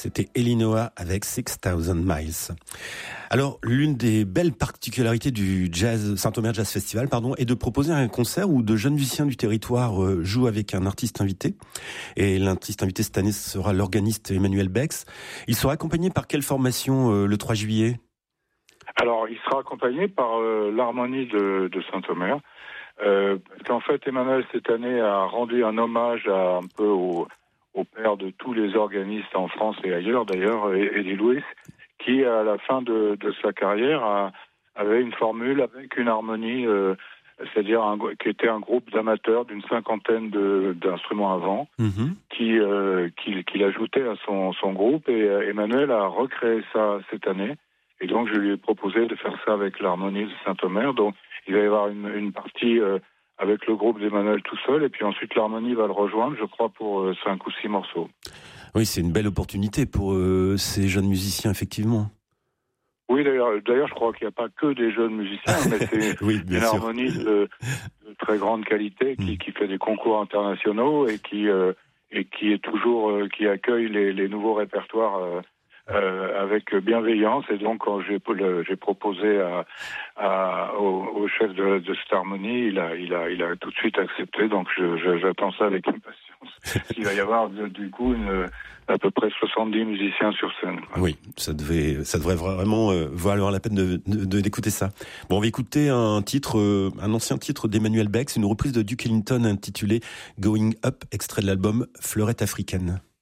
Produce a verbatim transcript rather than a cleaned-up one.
C'était Elinoa avec six thousand Miles. Alors, l'une des belles particularités du jazz, Saint-Omer Jazz Festival, pardon, est de proposer un concert où de jeunes musiciens du territoire euh, jouent avec un artiste invité. Et l'artiste invité cette année sera l'organiste Emmanuel Bex. Il sera accompagné par quelle formation euh, le trois juillet? Alors, il sera accompagné par euh, l'harmonie de, de Saint-Omer. Euh, qu'en fait, Emmanuel, cette année, a rendu un hommage à, un peu au, au père de tous les organistes en France et ailleurs, d'ailleurs, Eddie Louis, qui, à la fin de, de sa carrière, a, avait une formule avec une harmonie, euh, c'est-à-dire un, qui était un groupe d'amateurs d'une cinquantaine de, d'instruments à vent, mm-hmm. qui, euh, qu'il, qu'il ajoutait à son, son groupe. Et euh, Emmanuel a recréé ça cette année. Et donc, je lui ai proposé de faire ça avec l'harmonie de Saint-Omer. Donc, il va y avoir une, une partie euh, avec le groupe d'Emmanuel tout seul, et puis ensuite l'harmonie va le rejoindre, je crois, pour euh, cinq ou six morceaux. Oui, c'est une belle opportunité pour euh, ces jeunes musiciens, effectivement. Oui, d'ailleurs, d'ailleurs, je crois qu'il n'y a pas que des jeunes musiciens, mais c'est oui, une sûr. harmonie de, de très grande qualité qui, mmh. qui fait des concours internationaux et qui euh, et qui est toujours euh, qui accueille les, les nouveaux répertoires. Euh, Euh, avec bienveillance, et donc quand j'ai, le, j'ai proposé à, à, au, au chef de, de cette harmonie, il a, il a, il a tout de suite accepté. Donc je, je, j'attends ça avec impatience. Il va y avoir du coup une, à peu près soixante-dix musiciens sur scène. Quoi. Oui, ça devait, ça devrait vraiment euh, valoir la peine de, de, de, d'écouter ça. Bon, on va écouter un titre, euh, un ancien titre d'Emmanuel Bex, une reprise de Duke Ellington intitulée Going Up, extrait de l'album Fleurette africaine.